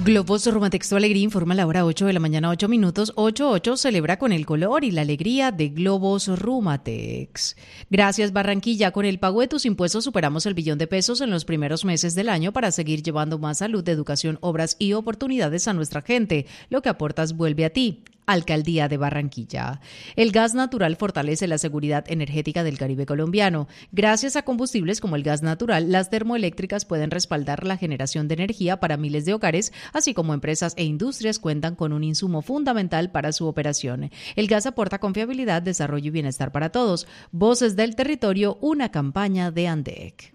Globos Romatexto Alegría informa la hora 8 de la mañana, 8 minutos. 8:08 celebra con el color y la alegría de Globos Rumatex. Gracias, Barranquilla. Con el pago de tus impuestos superamos el billón de pesos en los primeros meses del año para seguir llevando más salud, educación, obras y oportunidades a nuestra gente. Lo que aportas vuelve a ti. Alcaldía de Barranquilla. El gas natural fortalece la seguridad energética del Caribe colombiano. Gracias a combustibles como el gas natural, las termoeléctricas pueden respaldar la generación de energía para miles de hogares, así como empresas e industrias cuentan con un insumo fundamental para su operación. El gas aporta confiabilidad, desarrollo y bienestar para todos. Voces del Territorio, una campaña de ANDEC.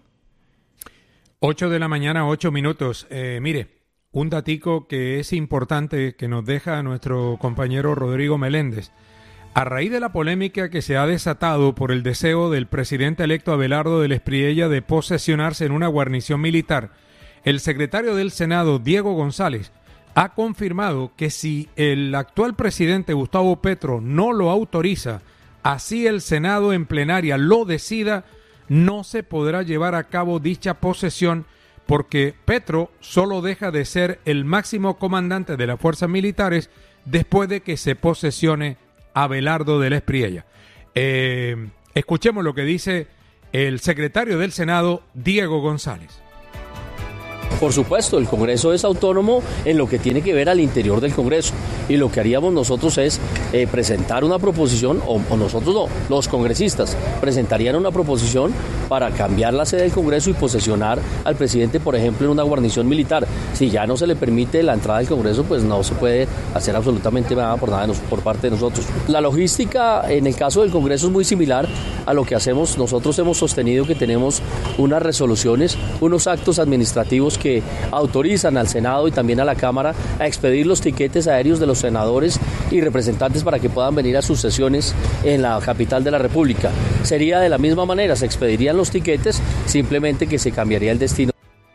8 de la mañana, 8 minutos. Mire, un datico que es importante que nos deja nuestro compañero Rodrigo Meléndez. A raíz de la polémica que se ha desatado por el deseo del presidente electo Abelardo del Espriella de posesionarse en una guarnición militar, el secretario del Senado, Diego González, ha confirmado que si el actual presidente Gustavo Petro no lo autoriza, así el Senado en plenaria lo decida, no se podrá llevar a cabo dicha posesión, porque Petro solo deja de ser el máximo comandante de las fuerzas militares después de que se posesione Abelardo del Espriella. Escuchemos lo que dice el secretario del Senado, Diego González. Por supuesto, el Congreso es autónomo en lo que tiene que ver al interior del Congreso, y lo que haríamos nosotros es presentar una proposición, o nosotros no, los congresistas presentarían una proposición para cambiar la sede del Congreso y posesionar al presidente, por ejemplo, en una guarnición militar. Si ya no se le permite la entrada al Congreso, pues no se puede hacer absolutamente nada por parte de nosotros. La logística en el caso del Congreso es muy similar a lo que hacemos. Nosotros hemos sostenido que tenemos unas resoluciones, unos actos administrativos que autorizan al Senado y también a la Cámara a expedir los tiquetes aéreos de los senadores y representantes para que puedan venir a sus sesiones en la capital de la República. Sería de la misma manera, se expedirían los tiquetes, simplemente que se cambiaría el destino.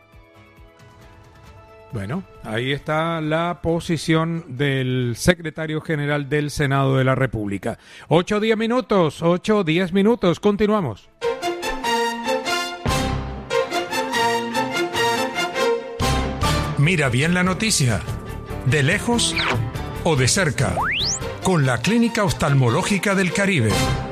Bueno, ahí está la posición del secretario general del Senado de la República. 8:10 minutos, continuamos. Mira bien la noticia, de lejos o de cerca, con la Clínica Oftalmológica del Caribe.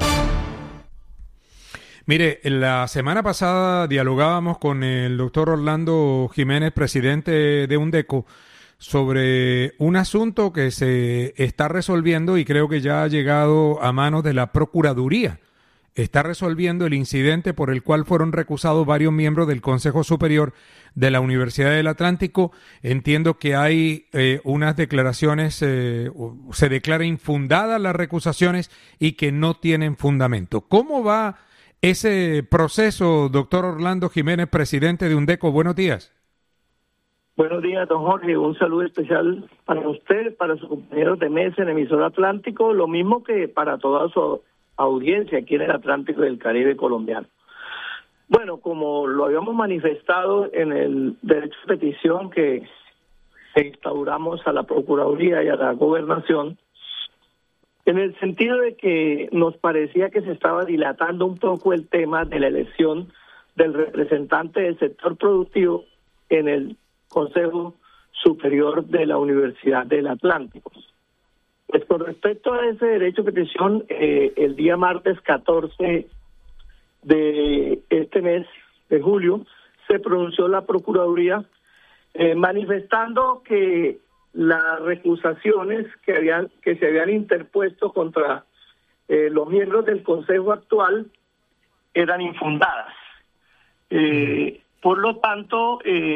Mire, la semana pasada dialogábamos con el doctor Orlando Jiménez, presidente de UNDECO, sobre un asunto que se está resolviendo y creo que ya ha llegado a manos de la Procuraduría. Está resolviendo el incidente por el cual fueron recusados varios miembros del Consejo Superior de la Universidad del Atlántico. Entiendo que hay unas declaraciones, se declara infundadas las recusaciones y que no tienen fundamento. ¿Cómo va ese proceso, doctor Orlando Jiménez, presidente de UNDECO? Buenos días. Buenos días, don Jorge. Un saludo especial para usted, para sus compañeros de mesa en Emisor Atlántico, lo mismo que para toda su audiencia aquí en el Atlántico del Caribe colombiano. Bueno, como lo habíamos manifestado en el derecho de petición que instauramos a la Procuraduría y a la Gobernación, en el sentido de que nos parecía que se estaba dilatando un poco el tema de la elección del representante del sector productivo en el Consejo Superior de la Universidad del Atlántico. Pues con respecto a ese derecho de petición, el día martes 14 de este mes de julio se pronunció la Procuraduría manifestando que las recusaciones que se habían interpuesto contra los miembros del Consejo actual eran infundadas. Por lo tanto,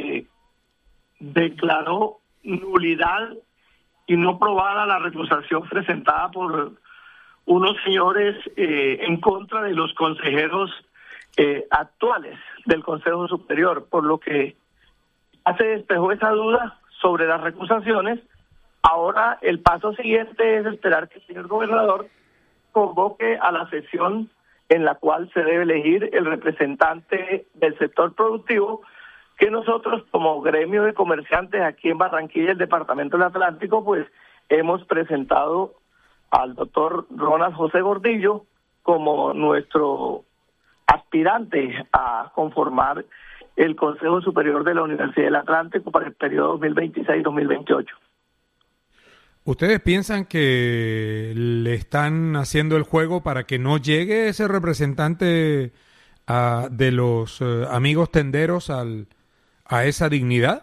declaró nulidad y no probada la recusación presentada por unos señores en contra de los consejeros actuales del Consejo Superior, por lo que ya se despejó esa duda sobre las recusaciones. Ahora el paso siguiente es esperar que el señor gobernador convoque a la sesión en la cual se debe elegir el representante del sector productivo, que nosotros como gremio de comerciantes aquí en Barranquilla, el departamento del Atlántico, pues hemos presentado al doctor Ronald José Gordillo como nuestro aspirante a conformar el Consejo Superior de la Universidad del Atlántico para el periodo 2026-2028. ¿Ustedes piensan que le están haciendo el juego para que no llegue ese representante de los amigos tenderos a esa dignidad?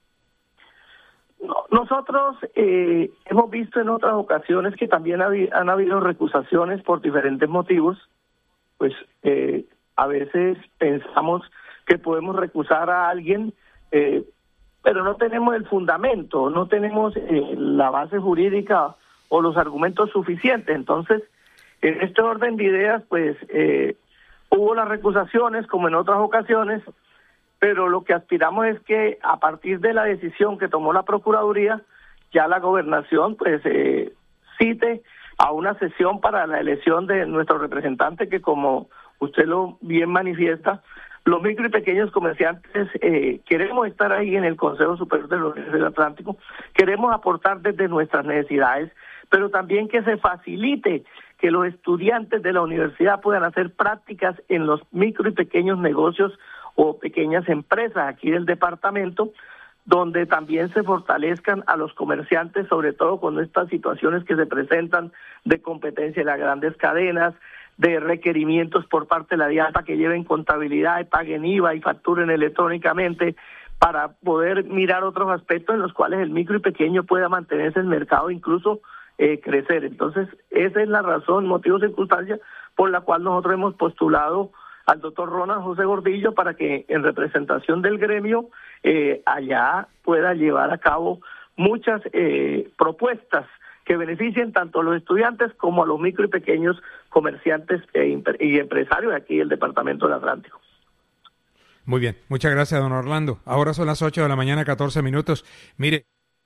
Nosotros hemos visto en otras ocasiones que también han habido recusaciones por diferentes motivos. Pues a veces pensamos que podemos recusar a alguien, pero no tenemos el fundamento, no tenemos la base jurídica o los argumentos suficientes. Entonces, en este orden de ideas, pues hubo las recusaciones como en otras ocasiones, pero lo que aspiramos es que a partir de la decisión que tomó la Procuraduría, ya la Gobernación pues cite a una sesión para la elección de nuestro representante, que como usted lo bien manifiesta, los micro y pequeños comerciantes queremos estar ahí en el Consejo Superior de la Universidad del Atlántico, queremos aportar desde nuestras necesidades, pero también que se facilite que los estudiantes de la universidad puedan hacer prácticas en los micro y pequeños negocios o pequeñas empresas aquí del departamento, donde también se fortalezcan a los comerciantes, sobre todo con estas situaciones que se presentan de competencia en las grandes cadenas, de requerimientos por parte de la DIAN para que lleven contabilidad y paguen IVA y facturen electrónicamente, para poder mirar otros aspectos en los cuales el micro y pequeño pueda mantenerse en el mercado, incluso crecer. Entonces, esa es la razón, motivo, circunstancia por la cual nosotros hemos postulado al doctor Ronald José Gordillo para que en representación del gremio allá pueda llevar a cabo muchas propuestas que beneficien tanto a los estudiantes como a los micro y pequeños comerciantes y empresarios aquí del Departamento del Atlántico. Muy bien, muchas gracias, don Orlando. Ahora son las 8 de la mañana, 14 minutos. Mire,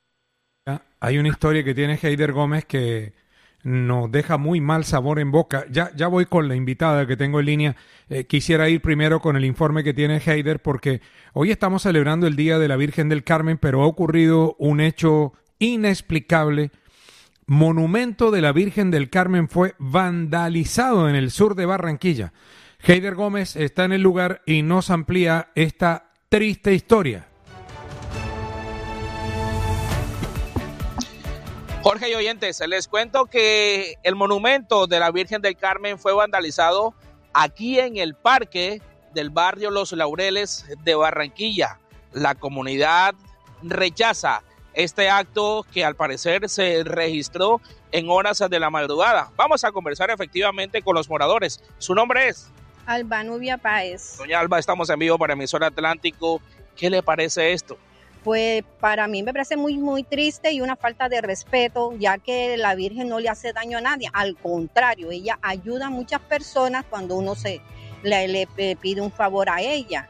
hay una historia que tiene Heider Gómez que nos deja muy mal sabor en boca. Ya voy con la invitada que tengo en línea. Quisiera ir primero con el informe que tiene Heider, porque hoy estamos celebrando el Día de la Virgen del Carmen, pero ha ocurrido un hecho inexplicable. Monumento de la Virgen del Carmen fue vandalizado en el sur de Barranquilla. Heider Gómez está en el lugar y nos amplía esta triste historia. Jorge y oyentes, les cuento que el monumento de la Virgen del Carmen fue vandalizado aquí en el parque del barrio Los Laureles de Barranquilla. La comunidad rechaza este acto que al parecer se registró en horas de la madrugada. Vamos a conversar efectivamente con los moradores. ¿Su nombre es? Alba Nubia Páez. Doña Alba, estamos en vivo para Emisora Atlántico. ¿Qué le parece esto? Pues para mí me parece muy, muy triste y una falta de respeto, ya que la Virgen no le hace daño a nadie. Al contrario, ella ayuda a muchas personas cuando uno le pide un favor a ella.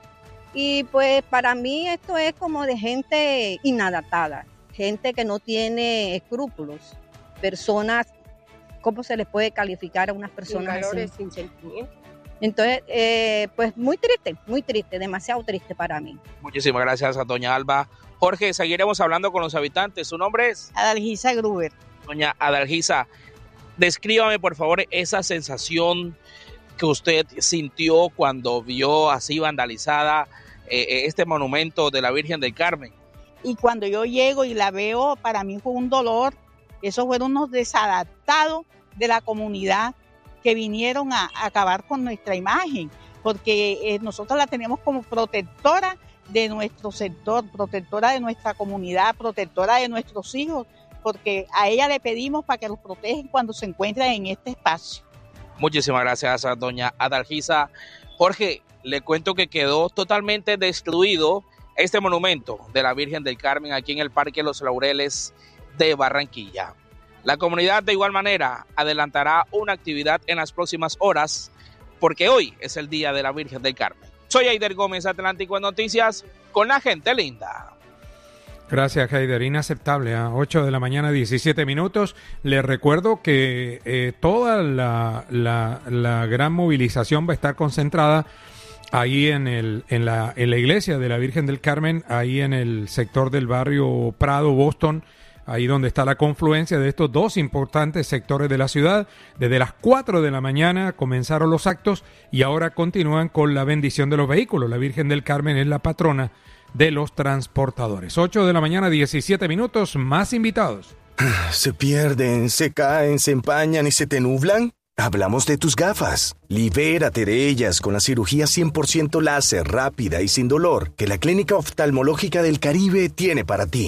Y pues para mí esto es como de gente inadaptada, gente que no tiene escrúpulos, personas, ¿cómo se les puede calificar a unas personas sin valores, así? sin sentimiento. Entonces, pues muy triste, demasiado triste para mí. Muchísimas gracias a doña Alba. Jorge, seguiremos hablando con los habitantes. ¿Su nombre es? Adalgisa Gruber. Doña Adalgisa, descríbame por favor esa sensación que usted sintió cuando vio así vandalizada este monumento de la Virgen del Carmen. Y cuando yo llego y la veo, para mí fue un dolor. Esos fueron unos desadaptados de la comunidad que vinieron a acabar con nuestra imagen, porque nosotros la tenemos como protectora de nuestro sector, protectora de nuestra comunidad, protectora de nuestros hijos, porque a ella le pedimos para que los protejan cuando se encuentran en este espacio. Muchísimas gracias a doña Adalgisa. Jorge, le cuento que quedó totalmente destruido este monumento de la Virgen del Carmen aquí en el Parque Los Laureles de Barranquilla. La comunidad de igual manera adelantará una actividad en las próximas horas porque hoy es el Día de la Virgen del Carmen. Soy Heider Gómez, Atlántico en Noticias, con la gente linda. Gracias, Heider. Inaceptable. A 8 de la mañana, 17 minutos. Les recuerdo que toda la gran movilización va a estar concentrada ahí en la iglesia de la Virgen del Carmen, ahí en el sector del barrio Prado, Boston, ahí donde está la confluencia de estos dos importantes sectores de la ciudad. Desde las 4 de la mañana comenzaron los actos y ahora continúan con la bendición de los vehículos. La Virgen del Carmen es la patrona de los transportadores. 8 de la mañana, 17 minutos, más invitados. ¿Se pierden, se caen, se empañan y se te nublan? Hablamos de tus gafas. Libérate de ellas con la cirugía 100% láser, rápida y sin dolor que la Clínica Oftalmológica del Caribe tiene para ti.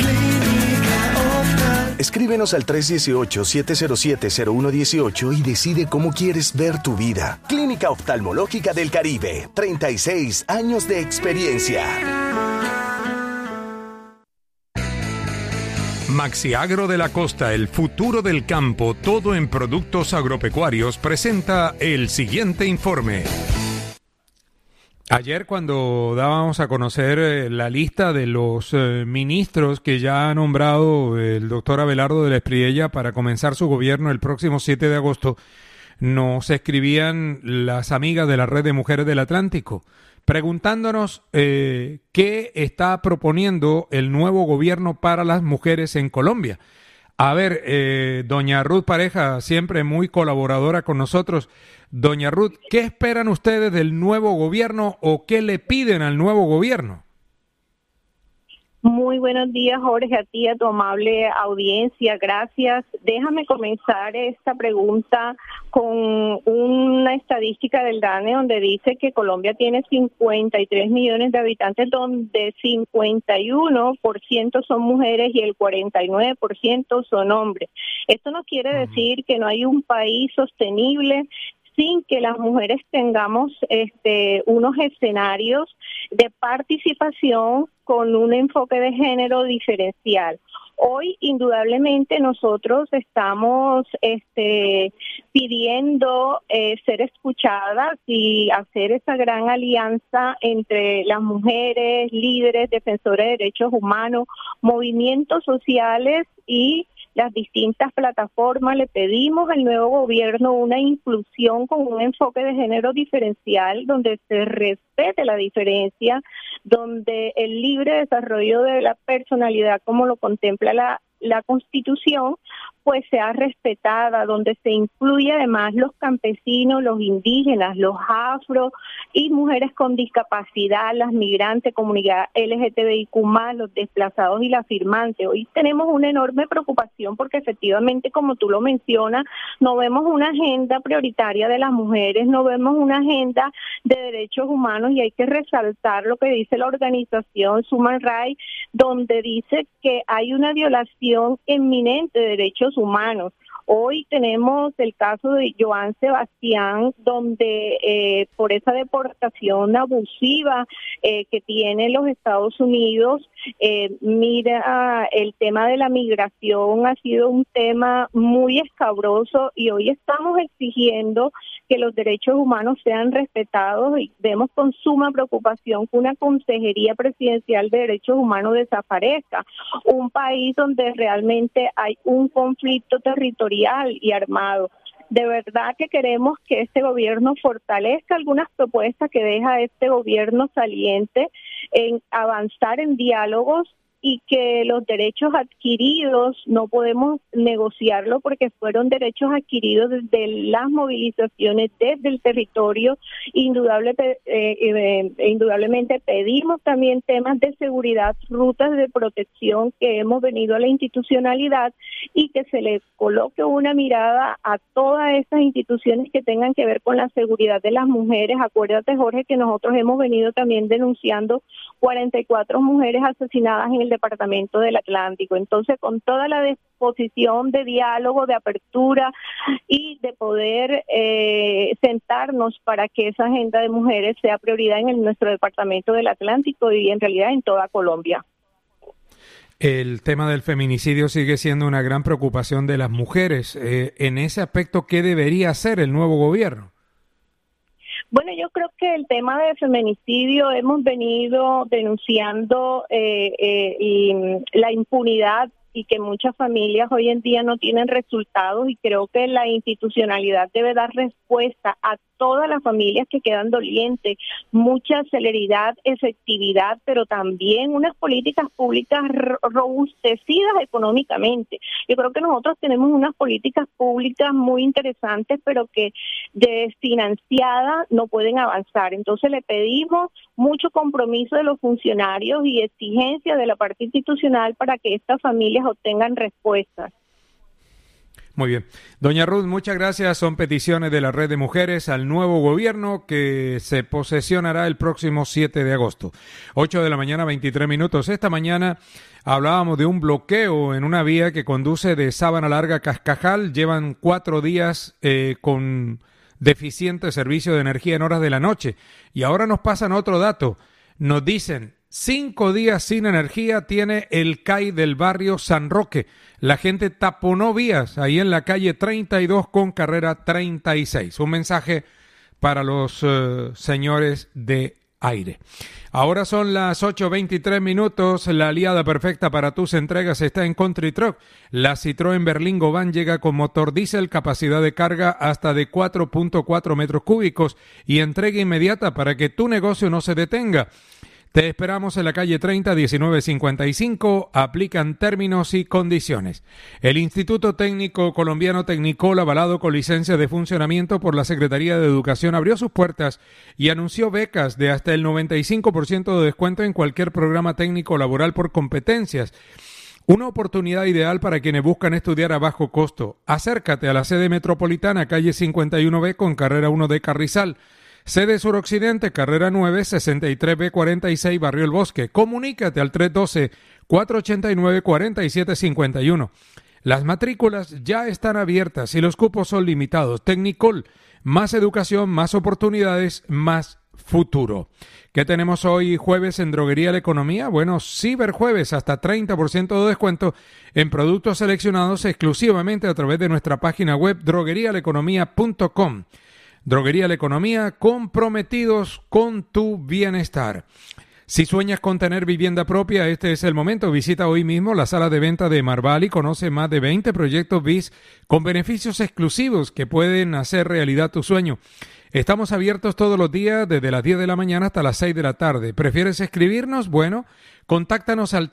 Escríbenos al 318-707-0118 y decide cómo quieres ver tu vida. Clínica Oftalmológica del Caribe, 36 años de experiencia. Maxiagro de la Costa, el futuro del campo, todo en productos agropecuarios, presenta el siguiente informe. Ayer, cuando dábamos a conocer la lista de los ministros que ya ha nombrado el doctor Abelardo de la Espriella para comenzar su gobierno el próximo 7 de agosto, nos escribían las amigas de la Red de Mujeres del Atlántico, preguntándonos qué está proponiendo el nuevo gobierno para las mujeres en Colombia. A ver, doña Ruth Pareja, siempre muy colaboradora con nosotros. Doña Ruth, ¿qué esperan ustedes del nuevo gobierno o qué le piden al nuevo gobierno? Muy buenos días, Jorge, a ti, a tu amable audiencia, gracias. Déjame comenzar esta pregunta con una estadística del DANE donde dice que Colombia tiene 53 millones de habitantes, donde 51% son mujeres y el 49% son hombres. Esto no quiere decir que no hay un país sostenible sin que las mujeres tengamos unos escenarios de participación con un enfoque de género diferencial. Hoy, indudablemente, nosotros estamos pidiendo ser escuchadas y hacer esa gran alianza entre las mujeres, líderes, defensores de derechos humanos, movimientos sociales y las distintas plataformas. Le pedimos al nuevo gobierno una inclusión con un enfoque de género diferencial, donde se respete la diferencia, donde el libre desarrollo de la personalidad, como lo contempla la Constitución, pues sea respetada, donde se incluye además los campesinos, los indígenas, los afro y mujeres con discapacidad, las migrantes, comunidad LGTBIQ+, los desplazados y las firmantes. Hoy tenemos una enorme preocupación porque efectivamente, como tú lo mencionas, no vemos una agenda prioritaria de las mujeres, no vemos una agenda de derechos humanos, y hay que resaltar lo que dice la organización Human Rights, donde dice que hay una violación inminente de derechos humanos. Hoy tenemos el caso de Joan Sebastián, donde por esa deportación abusiva que tienen los Estados Unidos, mira, el tema de la migración ha sido un tema muy escabroso y hoy estamos exigiendo que los derechos humanos sean respetados, y vemos con suma preocupación que una Consejería Presidencial de Derechos Humanos desaparezca. Un país donde realmente hay un conflicto territorial y armado. De verdad que queremos que este gobierno fortalezca algunas propuestas que deja este gobierno saliente, en avanzar en diálogos, y que los derechos adquiridos no podemos negociarlo porque fueron derechos adquiridos desde las movilizaciones, desde el territorio. Indudablemente pedimos también temas de seguridad, rutas de protección, que hemos venido a la institucionalidad, y que se le coloque una mirada a todas esas instituciones que tengan que ver con la seguridad de las mujeres. Acuérdate, Jorge, que nosotros hemos venido también denunciando 44 mujeres asesinadas en el departamento del Atlántico. Entonces, con toda la disposición de diálogo, de apertura y de poder sentarnos para que esa agenda de mujeres sea prioridad en nuestro departamento del Atlántico y en realidad en toda Colombia. El tema del feminicidio sigue siendo una gran preocupación de las mujeres. En ese aspecto, ¿qué debería hacer el nuevo gobierno? Bueno, yo creo que el tema de feminicidio hemos venido denunciando y la impunidad y que muchas familias hoy en día no tienen resultados, y creo que la institucionalidad debe dar respuesta a todas las familias que quedan dolientes, mucha celeridad, efectividad, pero también unas políticas públicas robustecidas económicamente. Yo creo que nosotros tenemos unas políticas públicas muy interesantes, pero que desfinanciadas no pueden avanzar. Entonces le pedimos mucho compromiso de los funcionarios y exigencia de la parte institucional para que estas familias obtengan respuestas. Muy bien. Doña Ruth, muchas gracias. Son peticiones de la Red de Mujeres al nuevo gobierno que se posesionará el próximo 7 de agosto. 8 de la mañana, 23 minutos. Esta mañana hablábamos de un bloqueo en una vía que conduce de Sabana Larga a Cascajal. Llevan 4 días con deficiente servicio de energía en horas de la noche. Y ahora nos pasan otro dato. Nos dicen 5 días sin energía tiene el CAI del barrio San Roque. La gente taponó vías ahí en la calle 32 con carrera 36. Un mensaje para los señores de aire. Ahora son las 8:23 minutos. La aliada perfecta para tus entregas está en Country Truck. La Citroën Berlingo Van llega con motor diésel, capacidad de carga hasta de 4.4 metros cúbicos y entrega inmediata para que tu negocio no se detenga. Te esperamos en la calle 30, 1955. Aplican términos y condiciones. El Instituto Técnico Colombiano Tecnicol, avalado con licencia de funcionamiento por la Secretaría de Educación, abrió sus puertas y anunció becas de hasta el 95% de descuento en cualquier programa técnico laboral por competencias. Una oportunidad ideal para quienes buscan estudiar a bajo costo. Acércate a la sede metropolitana, calle 51B con carrera 1 de Carrizal. Sede suroccidente, carrera 9, 63B46, Barrio El Bosque. Comunícate al 312-489-4751. Las matrículas ya están abiertas y los cupos son limitados. Tecnicol, más educación, más oportunidades, más futuro. ¿Qué tenemos hoy jueves en Droguería La Economía? Bueno, Ciberjueves, hasta 30% de descuento en productos seleccionados exclusivamente a través de nuestra página web droguerialaeconomía.com. Droguería La Economía, comprometidos con tu bienestar. Si sueñas con tener vivienda propia, este es el momento. Visita hoy mismo la sala de venta de Marval y conoce más de 20 proyectos BIS con beneficios exclusivos que pueden hacer realidad tu sueño. Estamos abiertos todos los días desde las 10 de la mañana hasta las 6 de la tarde. ¿Prefieres escribirnos? Bueno, contáctanos al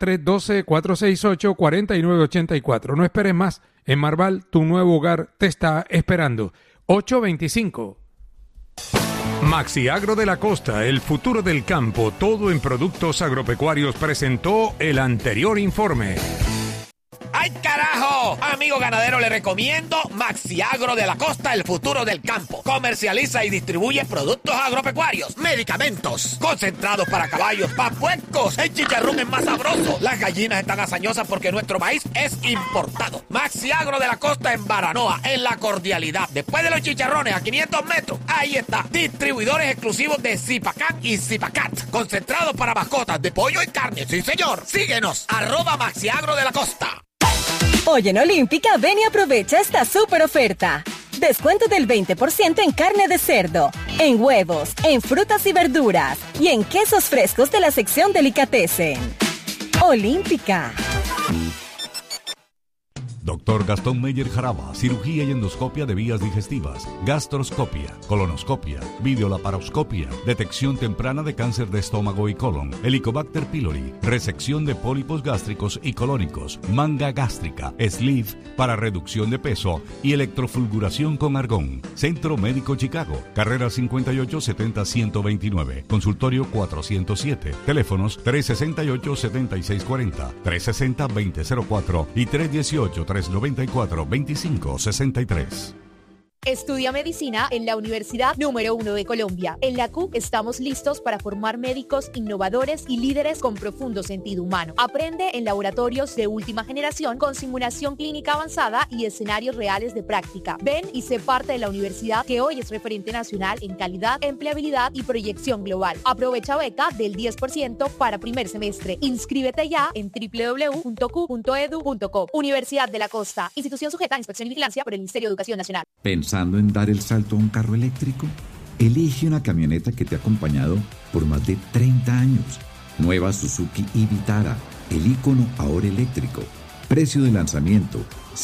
312-468-4984. No esperes más. En Marval, tu nuevo hogar te está esperando. 825. Maxiagro de la Costa, el futuro del campo, todo en productos agropecuarios, presentó el anterior informe. ¡Ay, carajo! Amigo ganadero, le recomiendo Maxiagro de la Costa, el futuro del campo. Comercializa y distribuye productos agropecuarios, medicamentos, concentrados para caballos, para puercos. El chicharrón es más sabroso. Las gallinas están hazañosas porque nuestro maíz es importado. Maxiagro de la Costa en Baranoa, en La Cordialidad. Después de los chicharrones, a 500 metros, ahí está. Distribuidores exclusivos de Zipacán y Zipacat. Concentrados para mascotas de pollo y carne. Sí, señor. Síguenos, @Maxiagro de la Costa. Hoy en Olímpica, ven y aprovecha esta súper oferta. Descuento del 20% en carne de cerdo, en huevos, en frutas y verduras y en quesos frescos de la sección Delicatessen. Olímpica. Dr. Gastón Meyer Jaraba, cirugía y endoscopia de vías digestivas, gastroscopia, colonoscopia, videolaparoscopia, detección temprana de cáncer de estómago y colon, Helicobacter pylori, resección de pólipos gástricos y colónicos, manga gástrica, sleeve para reducción de peso y electrofulguración con argón. Centro Médico Chicago, carrera 5870-129, consultorio 407, teléfonos 368-7640, 360-2004 y 318-394-2563. Estudia medicina en la Universidad número 1 de Colombia. En la CUC estamos listos para formar médicos innovadores y líderes con profundo sentido humano. Aprende en laboratorios de última generación con simulación clínica avanzada y escenarios reales de práctica. Ven y sé parte de la universidad que hoy es referente nacional en calidad, empleabilidad y proyección global. Aprovecha beca del 10% para primer semestre. Inscríbete ya en www.cu.edu.co. Universidad de la Costa. Institución sujeta a inspección y vigilancia por el Ministerio de Educación Nacional. ¿Pensando en dar el salto a un carro eléctrico? Elige una camioneta que te ha acompañado por más de 30 años. Nueva Suzuki e-Vitara, el ícono ahora eléctrico. Precio de lanzamiento,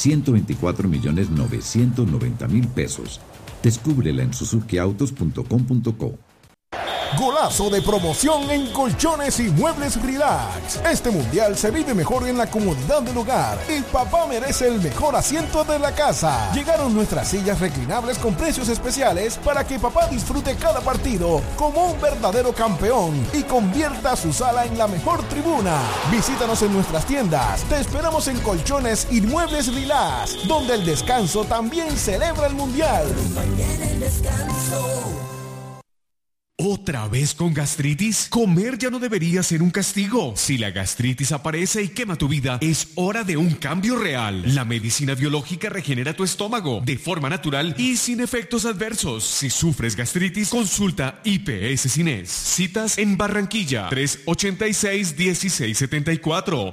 124.990.000 pesos. Descúbrela en suzukiautos.com.co. Golazo de promoción en Colchones y Muebles Relax. Este mundial se vive mejor en la comodidad del hogar y papá merece el mejor asiento de la casa. Llegaron nuestras sillas reclinables con precios especiales para que papá disfrute cada partido como un verdadero campeón y convierta su sala en la mejor tribuna. Visítanos en nuestras tiendas. Te esperamos en Colchones y Muebles Relax, donde el descanso también celebra el mundial. Mañana el descanso. ¿Otra vez con gastritis? Comer ya no debería ser un castigo. Si la gastritis aparece y quema tu vida, es hora de un cambio real. La medicina biológica regenera tu estómago de forma natural y sin efectos adversos. Si sufres gastritis, consulta IPS Cines. Citas en Barranquilla, 386-1674.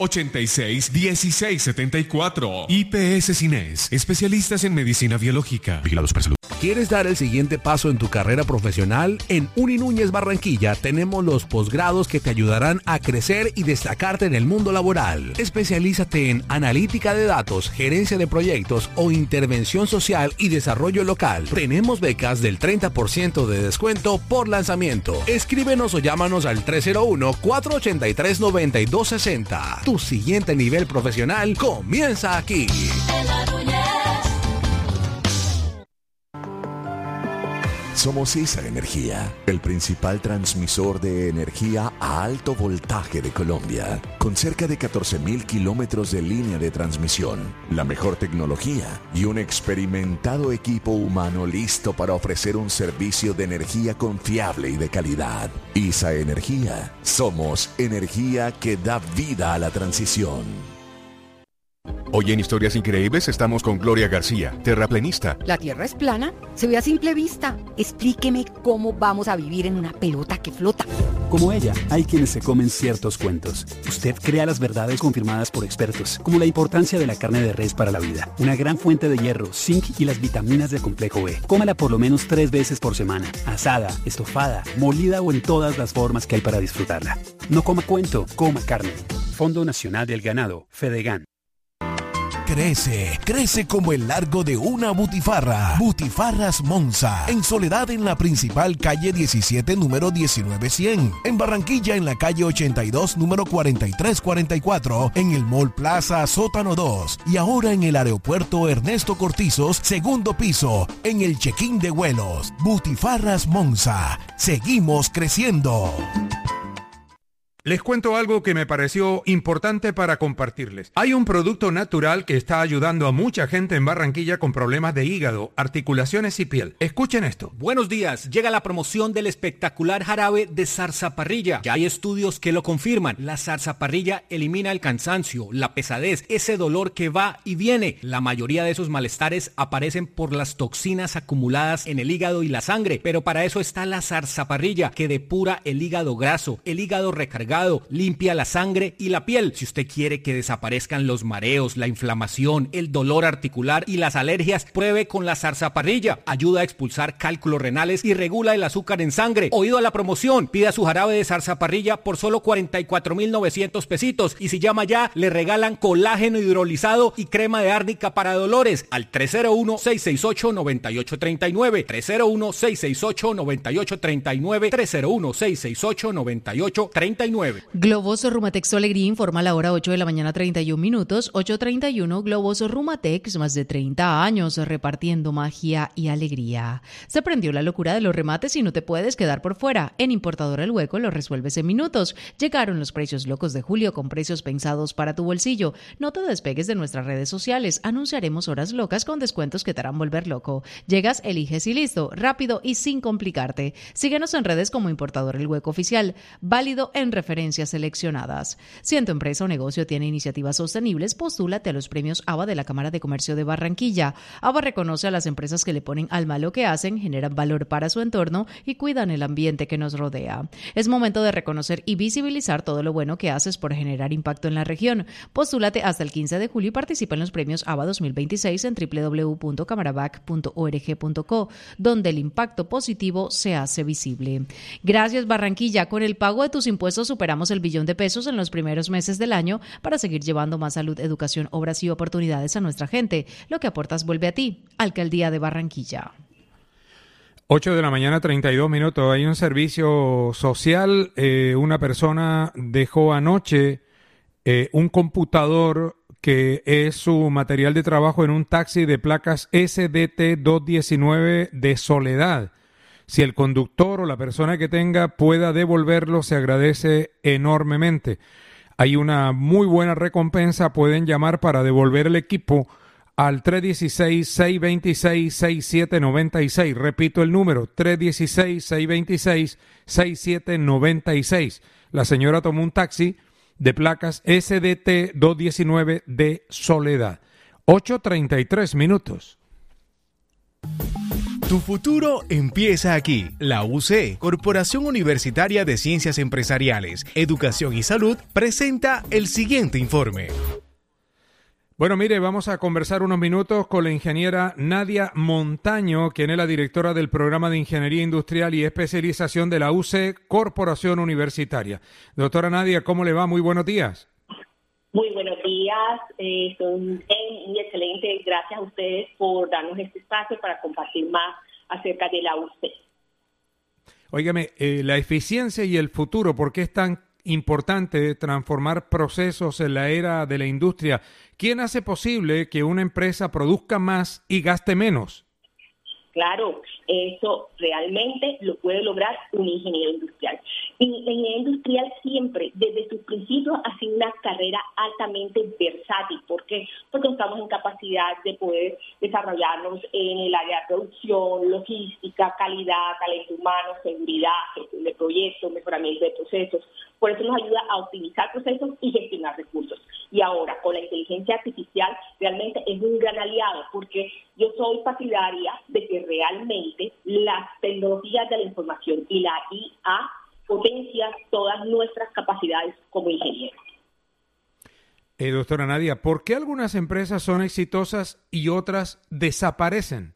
386-1674. IPS Cines, especialistas en medicina biológica. Vigilados por salud. ¿Quieres dar el siguiente paso en tu carrera profesional? En Uni Núñez Barranquilla tenemos los posgrados que te ayudarán a crecer y destacarte en el mundo laboral. Especialízate en analítica de datos, gerencia de proyectos o intervención social y desarrollo local. Tenemos becas del 30% de descuento por lanzamiento. Escríbenos o llámanos al 301-483-9260. Tu siguiente nivel profesional comienza aquí. Somos ISA Energía, el principal transmisor de energía a alto voltaje de Colombia, con cerca de 14.000 kilómetros de línea de transmisión, la mejor tecnología y un experimentado equipo humano listo para ofrecer un servicio de energía confiable y de calidad. ISA Energía, somos energía que da vida a la transición. Hoy en Historias Increíbles estamos con Gloria García, terraplenista. ¿La Tierra es plana? Se ve a simple vista. Explíqueme cómo vamos a vivir en una pelota que flota. Como ella, hay quienes se comen ciertos cuentos. Usted crea las verdades confirmadas por expertos, como la importancia de la carne de res para la vida, una gran fuente de hierro, zinc y las vitaminas del complejo B. Cómala por lo menos 3 veces por semana, asada, estofada, molida o en todas las formas que hay para disfrutarla. No coma cuento, coma carne. Fondo Nacional del Ganado, Fedegan. Crece como el largo de una butifarra. Butifarras Monza, en Soledad en la principal calle 17, número 19100. En Barranquilla en la calle 82, número 4344. En el Mall Plaza Sótano 2. Y ahora en el aeropuerto Ernesto Cortizos, segundo piso, en el check-in de vuelos. Butifarras Monza. Seguimos creciendo. Les cuento algo que me pareció importante para compartirles. Hay un producto natural que está ayudando a mucha gente en Barranquilla con problemas de hígado, articulaciones y piel. Escuchen esto. Buenos días. Llega la promoción del espectacular jarabe de zarzaparrilla. Ya hay estudios que lo confirman. La zarzaparrilla elimina el cansancio, la pesadez, ese dolor que va y viene. La mayoría de esos malestares aparecen por las toxinas acumuladas en el hígado y la sangre. Pero para eso está la zarzaparrilla, que depura el hígado graso, el hígado recargado, limpia la sangre y la piel. Si usted quiere que desaparezcan los mareos, la inflamación, el dolor articular y las alergias, pruebe con la zarzaparrilla. Ayuda a expulsar cálculos renales y regula el azúcar en sangre. Oído a la promoción, pida su jarabe de zarzaparrilla por solo 44.900 pesitos y si llama ya, le regalan colágeno hidrolizado y crema de árnica para dolores al 301-668-9839, 301-668-9839, 301-668-9839. Globos Rumatex Alegría informa a la hora 8 de la mañana 31 minutos, 8:31. Globos Rumatex, más de 30 años repartiendo magia y alegría. Se prendió la locura de los remates y no te puedes quedar por fuera. En Importadora El Hueco lo resuelves en minutos. Llegaron los precios locos de julio con precios pensados para tu bolsillo. No te despegues de nuestras redes sociales. Anunciaremos horas locas con descuentos que te harán volver loco. Llegas, eliges y listo, rápido y sin complicarte. Síguenos en redes como Importadora El Hueco Oficial. Válido en referencias seleccionadas. Si en tu empresa o negocio tiene iniciativas sostenibles, postúlate a los premios ABA de la Cámara de Comercio de Barranquilla. ABA reconoce a las empresas que le ponen alma a lo que hacen, generan valor para su entorno y cuidan el ambiente que nos rodea. Es momento de reconocer y visibilizar todo lo bueno que haces por generar impacto en la región. Postúlate hasta el 15 de julio y participa en los premios ABA 2026 en www.camarabac.org.co, donde el impacto positivo se hace visible. Gracias, Barranquilla. Con el pago de tus impuestos superamos el billón de pesos en los primeros meses del año para seguir llevando más salud, educación, obras y oportunidades a nuestra gente. Lo que aportas vuelve a ti. Alcaldía de Barranquilla. 8 de la mañana, 32 minutos. Hay un servicio social. Una persona dejó anoche un computador que es su material de trabajo en un taxi de placas SDT 219 de Soledad. Si el conductor o la persona que tenga pueda devolverlo, se agradece enormemente. Hay una muy buena recompensa. Pueden llamar para devolver el equipo al 316-626-6796. Repito el número, 316-626-6796. La señora tomó un taxi de placas SDT 219 de Soledad. 8:33 minutos. Tu futuro empieza aquí. La UC, Corporación Universitaria de Ciencias Empresariales, Educación y Salud, presenta el siguiente informe. Bueno, mire, vamos a conversar unos minutos con la ingeniera Nadia Montaño, quien es la directora del Programa de Ingeniería Industrial y Especialización de la UC Corporación Universitaria. Doctora Nadia, ¿cómo le va? Muy buenos días. Muy buenos días, son muy excelentes. Gracias a ustedes por darnos este espacio para compartir más acerca de la UC. Óigame, la eficiencia y el futuro, ¿por qué es tan importante transformar procesos en la era de la industria? ¿Quién hace posible que una empresa produzca más y gaste menos? Claro, eso realmente lo puede lograr un ingeniero industrial. Y la ingeniería industrial siempre, desde sus principios, ha sido una carrera altamente versátil. ¿Por qué? Porque estamos en capacidad de poder desarrollarnos en el área de producción, logística, calidad, talento humano, seguridad, gestión de proyectos, mejoramiento de procesos. Por eso nos ayuda a optimizar procesos y gestionar recursos. Y ahora, con la inteligencia artificial, realmente es un gran aliado, porque yo soy partidaria de que realmente las tecnologías de la información y la IA potencian todas nuestras capacidades como ingenieros. Doctora Nadia, ¿por qué algunas empresas son exitosas y otras desaparecen?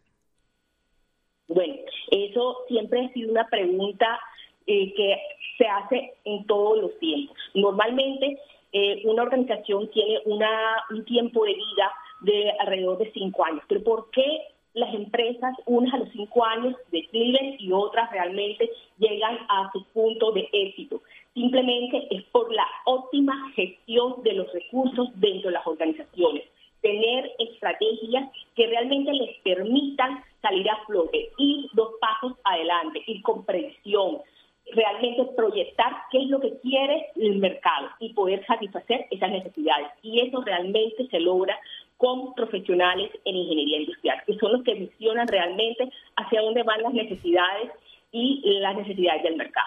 Bueno, eso siempre ha sido una pregunta que se hace en todos los tiempos. Normalmente, una organización tiene un tiempo de vida de alrededor de 5 años. Pero ¿por qué las empresas, unas a los 5 años decliven y otras realmente llegan a su punto de éxito? Simplemente es por la óptima gestión de los recursos dentro de las organizaciones. Tener estrategias que realmente les permitan salir a flote, ir 2 pasos adelante, ir con previsión, realmente proyectar qué es lo que quiere el mercado y poder satisfacer esas necesidades. Y eso realmente se logra con profesionales en ingeniería industrial, que son los que visionan realmente hacia dónde van las necesidades y las necesidades del mercado.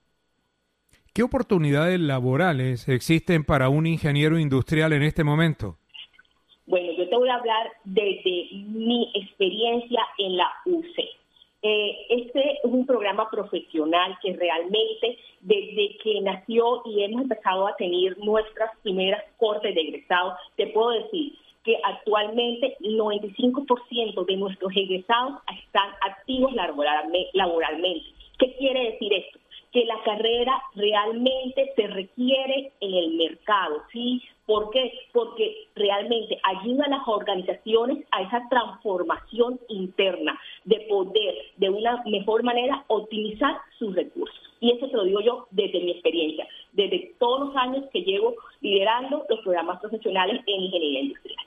¿Qué oportunidades laborales existen para un ingeniero industrial en este momento? Bueno, yo te voy a hablar desde mi experiencia en la UC. Este es un programa profesional que realmente desde que nació y hemos empezado a tener nuestras primeras cortes de egresados, te puedo decir que actualmente el 95% de nuestros egresados están activos laboralmente. ¿Qué quiere decir esto? Que la carrera realmente se requiere en el mercado, ¿sí? ¿Por qué? Porque realmente ayuda a las organizaciones a esa transformación interna de poder, de una mejor manera, optimizar sus recursos. Y eso te lo digo yo desde mi experiencia, desde todos los años que llevo liderando los programas profesionales en ingeniería industrial.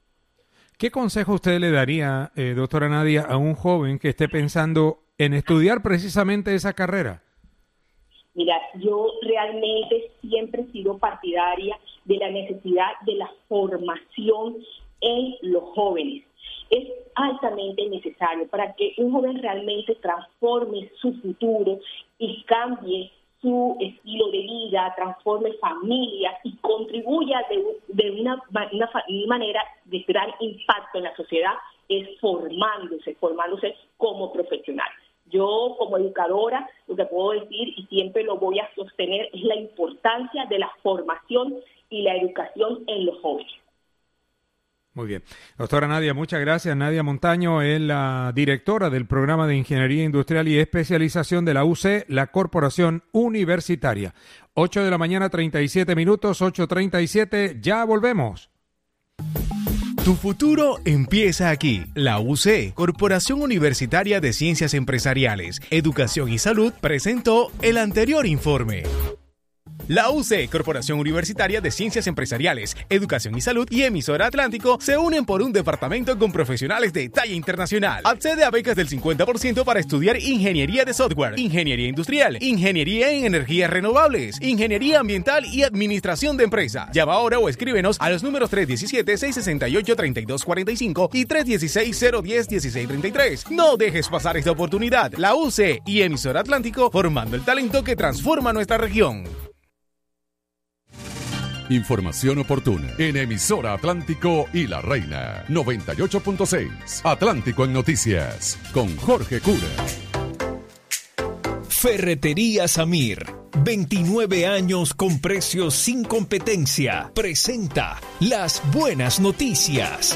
¿Qué consejo usted le daría, doctora Nadia, a un joven que esté pensando en estudiar precisamente esa carrera? Mira, yo realmente siempre he sido partidaria de la necesidad de la formación en los jóvenes. Es altamente necesario para que un joven realmente transforme su futuro y cambie su estilo de vida, transforme familias y contribuya de una manera de gran impacto en la sociedad, es formándose como profesional. Yo, como educadora, lo que puedo decir, y siempre lo voy a sostener, es la importancia de la formación y la educación en los jóvenes. Muy bien. Doctora Nadia, muchas gracias. Nadia Montaño es la directora del programa de Ingeniería Industrial y Especialización de la UC, la Corporación Universitaria. 8 de la mañana, 37 minutos, 8:37. Ya volvemos. Tu futuro empieza aquí. La UC, Corporación Universitaria de Ciencias Empresariales, Educación y Salud, presentó el anterior informe. La UC, Corporación Universitaria de Ciencias Empresariales, Educación y Salud y Emisora Atlántico se unen por un departamento con profesionales de talla internacional. Accede a becas del 50% para estudiar Ingeniería de Software, Ingeniería Industrial, Ingeniería en Energías Renovables, Ingeniería Ambiental y Administración de Empresa. Llama ahora o escríbenos a los números 317-668-3245 y 316-010-1633. No dejes pasar esta oportunidad. La UC y Emisora Atlántico formando el talento que transforma nuestra región. Información oportuna en Emisora Atlántico y La Reina 98.6. Atlántico en Noticias con Jorge Cura. Ferretería Samir, 29 años con precios sin competencia. Presenta las buenas noticias.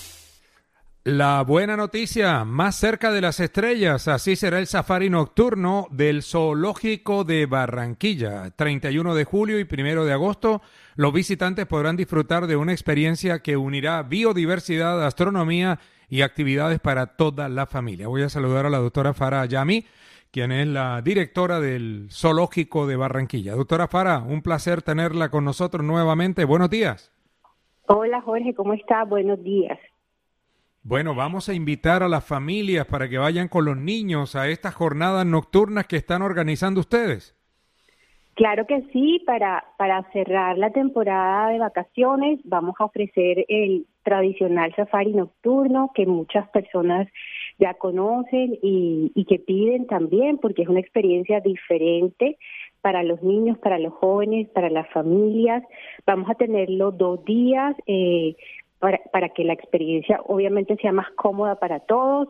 La buena noticia, más cerca de las estrellas, así será el safari nocturno del Zoológico de Barranquilla. 31 de julio y 1 de agosto, los visitantes podrán disfrutar de una experiencia que unirá biodiversidad, astronomía y actividades para toda la familia. Voy a saludar a la doctora Farah Yami, quien es la directora del Zoológico de Barranquilla. Doctora Farah, un placer tenerla con nosotros nuevamente. Buenos días. Hola Jorge, ¿cómo está? Buenos días. Bueno, vamos a invitar a las familias para que vayan con los niños a estas jornadas nocturnas que están organizando ustedes. Claro que sí, para cerrar la temporada de vacaciones vamos a ofrecer el tradicional safari nocturno que muchas personas ya conocen y que piden también porque es una experiencia diferente para los niños, para los jóvenes, para las familias. Vamos a tenerlo 2 días para que la experiencia obviamente sea más cómoda para todos,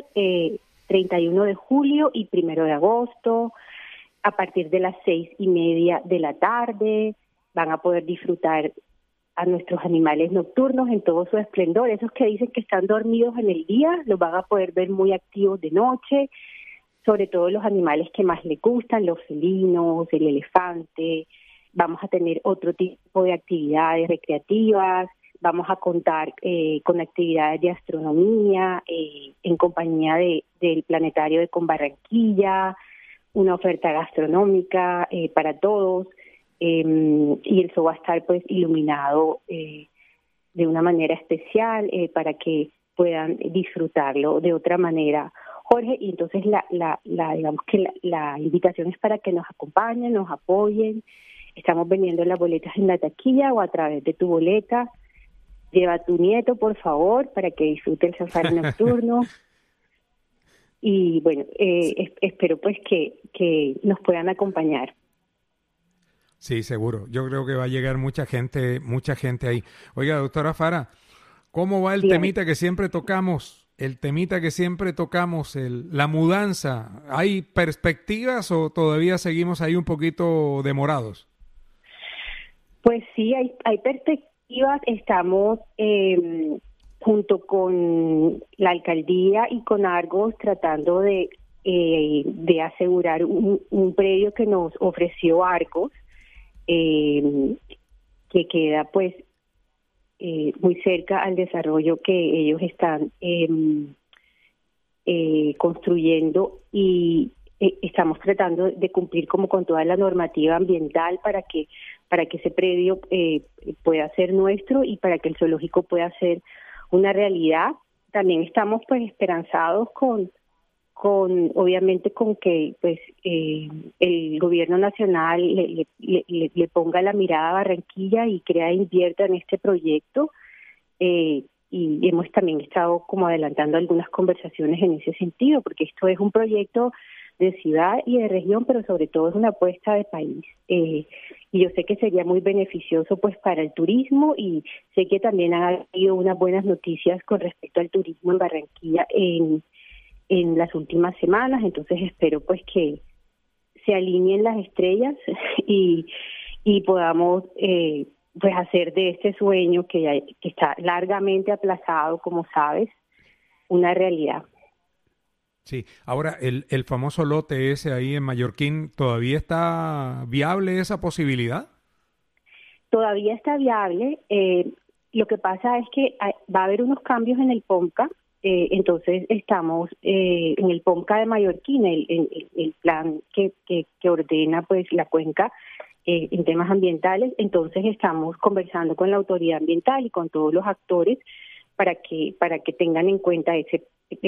31 de julio y 1 de agosto, a partir de las 6:30 de la tarde, van a poder disfrutar a nuestros animales nocturnos en todo su esplendor. Esos que dicen que están dormidos en el día, los van a poder ver muy activos de noche, sobre todo los animales que más les gustan, los felinos, el elefante. Vamos a tener otro tipo de actividades recreativas. Vamos a contar con actividades de astronomía en compañía del Planetario de Barranquilla, una oferta gastronómica para todos y el zoo va a estar pues iluminado de una manera especial para que puedan disfrutarlo de otra manera. Jorge, y entonces digamos que la invitación es para que nos acompañen, nos apoyen. Estamos vendiendo las boletas en la taquilla o a través de tu boleta. Lleva a tu nieto, por favor, para que disfrute el safari nocturno. Y bueno, espero pues que nos puedan acompañar. Sí, seguro. Yo creo que va a llegar mucha gente ahí. Oiga, doctora Farah, ¿cómo va el temita que siempre tocamos? La mudanza. ¿Hay perspectivas o todavía seguimos ahí un poquito demorados? Pues sí, hay perspectivas. Estamos junto con la alcaldía y con Argos tratando de asegurar un predio que nos ofreció Argos, que queda pues muy cerca al desarrollo que ellos están construyendo y estamos tratando de cumplir como con toda la normativa ambiental para que ese predio pueda ser nuestro y para que el zoológico pueda ser una realidad. También estamos pues esperanzados con obviamente con que pues el gobierno nacional le ponga la mirada a Barranquilla y invierta en este proyecto y hemos también estado como adelantando algunas conversaciones en ese sentido porque esto es un proyecto de ciudad y de región, pero sobre todo es una apuesta de país. Y yo sé que sería muy beneficioso pues para el turismo y sé que también ha habido unas buenas noticias con respecto al turismo en Barranquilla en las últimas semanas, entonces espero pues que se alineen las estrellas y podamos pues hacer de este sueño que está largamente aplazado, como sabes, una realidad. Sí, ahora el famoso lote ese ahí en Mallorquín, ¿todavía está viable esa posibilidad? Todavía está viable. Lo que pasa es que va a haber unos cambios en el POMCA, entonces estamos en el POMCA de Mallorquín, el plan que ordena pues la cuenca en temas ambientales. Entonces estamos conversando con la autoridad ambiental y con todos los actores para que tengan en cuenta ese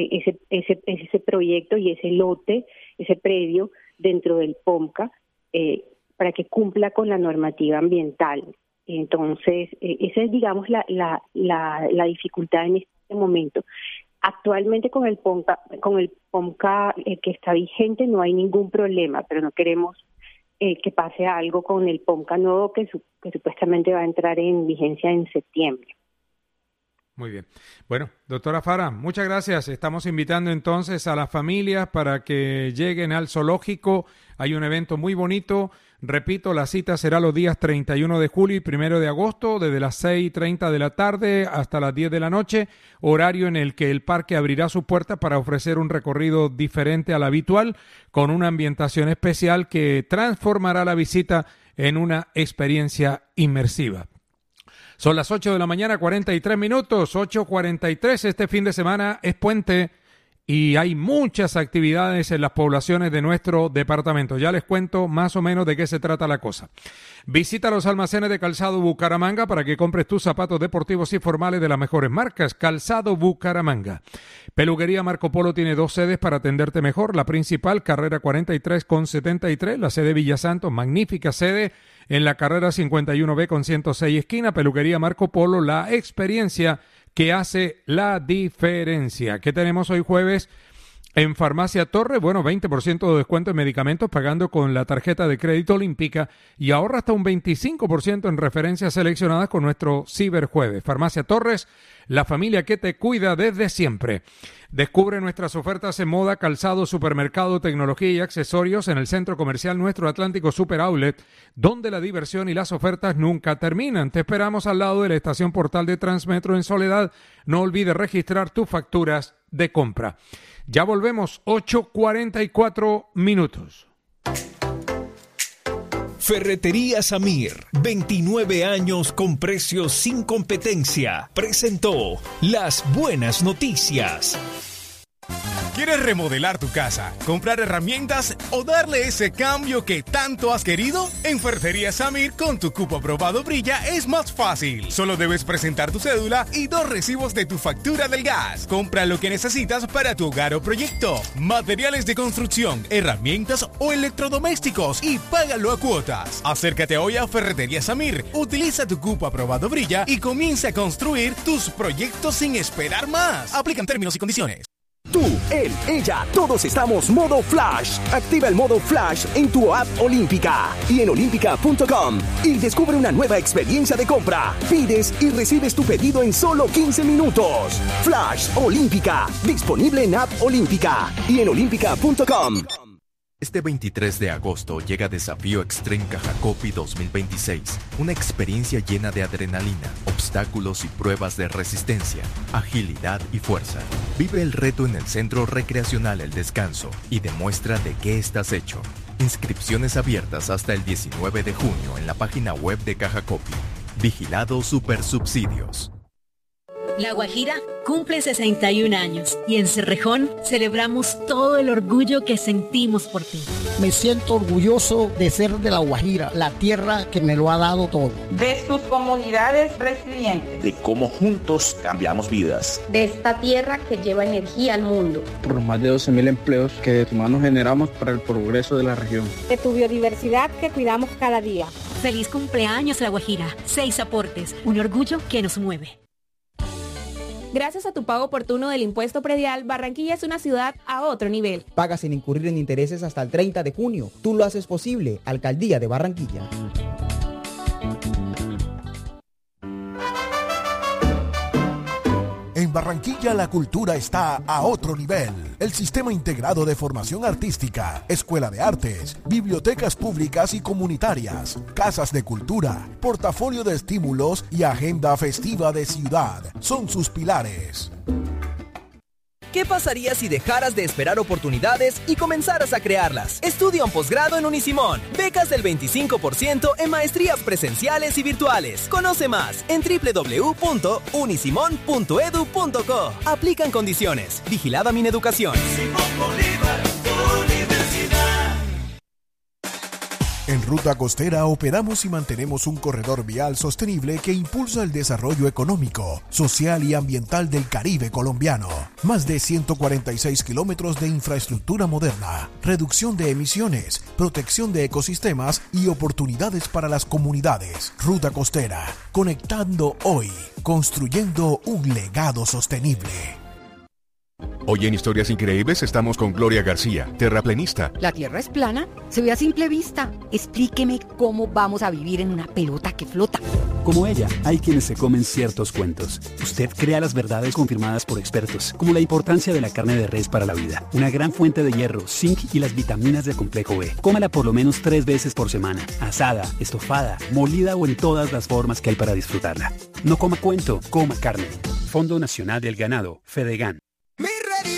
proyecto y ese lote, ese predio dentro del POMCA, para que cumpla con la normativa ambiental. Entonces, esa es, digamos, la dificultad en este momento. Actualmente con el POMCA que está vigente no hay ningún problema, pero no queremos que pase algo con el POMCA nuevo que supuestamente va a entrar en vigencia en septiembre. Muy bien. Bueno, doctora Fara, muchas gracias. Estamos invitando entonces a las familias para que lleguen al zoológico. Hay un evento muy bonito. Repito, la cita será los días 31 de julio y 1 de agosto, desde las 6:30 de la tarde hasta las 10 de la noche, horario en el que el parque abrirá sus puertas para ofrecer un recorrido diferente al habitual, con una ambientación especial que transformará la visita en una experiencia inmersiva. Son las 8 de la mañana, 43 minutos, 8:43. Este fin de semana es puente y hay muchas actividades en las poblaciones de nuestro departamento. Ya les cuento más o menos de qué se trata la cosa. Visita los almacenes de Calzado Bucaramanga para que compres tus zapatos deportivos y formales de las mejores marcas. Calzado Bucaramanga. Peluquería Marco Polo tiene 2 sedes para atenderte mejor. La principal, carrera 43 con 73. La sede Villa Santos, magnífica sede en la carrera 51B con 106 esquina. Peluquería Marco Polo, la experiencia que hace la diferencia. ¿Qué tenemos hoy jueves? En Farmacia Torre, 20% de descuento en medicamentos pagando con la tarjeta de crédito olímpica y ahorra hasta un 25% en referencias seleccionadas con nuestro Ciberjueves. Farmacia Torres, la familia que te cuida desde siempre. Descubre nuestras ofertas en moda, calzado, supermercado, tecnología y accesorios en el Centro Comercial Nuestro Atlántico Super Outlet, donde la diversión y las ofertas nunca terminan. Te esperamos al lado de la estación Portal de Transmetro en Soledad. No olvides registrar tus facturas de compra. Ya volvemos, 8:44 minutos. Ferretería Samir, 29 años con precios sin competencia, presentó Las Buenas Noticias. ¿Quieres remodelar tu casa, comprar herramientas o darle ese cambio que tanto has querido? En Ferretería Samir, con tu cupo aprobado Brilla, es más fácil. Solo debes presentar tu cédula y 2 recibos de tu factura del gas. Compra lo que necesitas para tu hogar o proyecto. Materiales de construcción, herramientas o electrodomésticos y págalo a cuotas. Acércate hoy a Ferretería Samir. Utiliza tu cupo aprobado Brilla y comienza a construir tus proyectos sin esperar más. Aplican términos y condiciones. Tú, él, ella, todos estamos modo Flash. Activa el modo Flash en tu app Olímpica y en olímpica.com y descubre una nueva experiencia de compra. Pides y recibes tu pedido en solo 15 minutos. Flash Olímpica, disponible en app Olímpica y en olímpica.com. Este 23 de agosto llega Desafío Extreme Cajacopi 2026, una experiencia llena de adrenalina, obstáculos y pruebas de resistencia, agilidad y fuerza. Vive el reto en el Centro Recreacional El Descanso y demuestra de qué estás hecho. Inscripciones abiertas hasta el 19 de junio en la página web de Cajacopi. Vigilado Supersubsidios. La Guajira cumple 61 años y en Cerrejón celebramos todo el orgullo que sentimos por ti. Me siento orgulloso de ser de La Guajira, la tierra que me lo ha dado todo. De sus comunidades resilientes. De cómo juntos cambiamos vidas. De esta tierra que lleva energía al mundo. Por los más de 12.000 empleos que de tu mano generamos para el progreso de la región. De tu biodiversidad que cuidamos cada día. Feliz cumpleaños La Guajira. 6 aportes, un orgullo que nos mueve. Gracias a tu pago oportuno del impuesto predial, Barranquilla es una ciudad a otro nivel. Paga sin incurrir en intereses hasta el 30 de junio. Tú lo haces posible. Alcaldía de Barranquilla. En Barranquilla la cultura está a otro nivel. El Sistema Integrado de Formación Artística, Escuela de Artes, bibliotecas públicas y comunitarias, casas de cultura, portafolio de estímulos y agenda festiva de ciudad son sus pilares. ¿Qué pasaría si dejaras de esperar oportunidades y comenzaras a crearlas? Estudia un posgrado en Unisimón. Becas del 25% en maestrías presenciales y virtuales. Conoce más en www.unisimon.edu.co. Aplican condiciones. Vigilada Mineducación. En Ruta Costera operamos y mantenemos un corredor vial sostenible que impulsa el desarrollo económico, social y ambiental del Caribe colombiano. Más de 146 kilómetros de infraestructura moderna, reducción de emisiones, protección de ecosistemas y oportunidades para las comunidades. Ruta Costera, conectando hoy, construyendo un legado sostenible. Hoy en Historias Increíbles estamos con Gloria García, terraplenista. ¿La Tierra es plana? Se ve a simple vista. Explíqueme cómo vamos a vivir en una pelota que flota. Como ella, hay quienes se comen ciertos cuentos. Usted crea las verdades confirmadas por expertos, como la importancia de la carne de res para la vida, una gran fuente de hierro, zinc y las vitaminas del complejo B. Cómala por lo menos 3 veces por semana, asada, estofada, molida o en todas las formas que hay para disfrutarla. No coma cuento, coma carne. Fondo Nacional del Ganado, Fedegan.